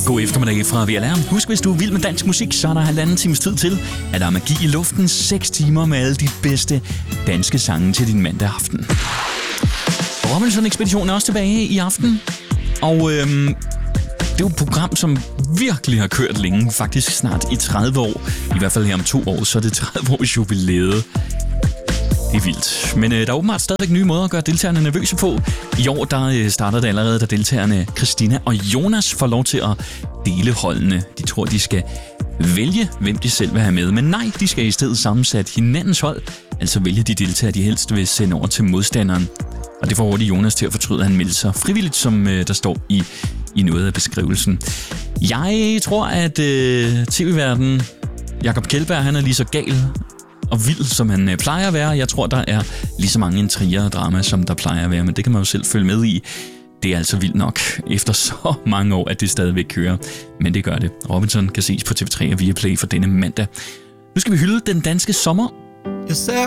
God eftermiddag fra VLR. Husk, hvis du er vild med dansk musik, så er der 1,5 times tid til, at der er magi i luften. 6 timer med alle de bedste danske sange til din mandag aften. Robinson-ekspeditionen er også tilbage i aften. Og det er jo et program, som virkelig har kørt længe. Faktisk snart i 30 år. I hvert fald her om 2 år, så er det 30 års jubilæet. Det er vildt. Men der er åbenbart stadigvæk nye måder at gøre deltagerne nervøse på. I år der starter det allerede, da deltagerne Christina og Jonas får lov til at dele holdene. De tror, de skal vælge, hvem de selv vil have med. Men nej, de skal i stedet sammensætte hinandens hold. Altså vælge de deltagere, de helst vil sende over til modstanderen. Og det får hurtigt Jonas til at fortryde, at han melder sig frivilligt, som der står i noget af beskrivelsen. Jeg tror, at tv-verden Jakob Kjeldberg, han er lige så gal og vild, som han plejer at være. Jeg tror, der er lige så mange intriger og drama, som der plejer at være, men det kan man jo selv følge med i. Det er altså vildt nok, efter så mange år, at det stadigvæk kører. Men det gør det. Robinson kan ses på TV3 og Viaplay for denne mandag. Nu skal vi hylde den danske sommer. Jeg ser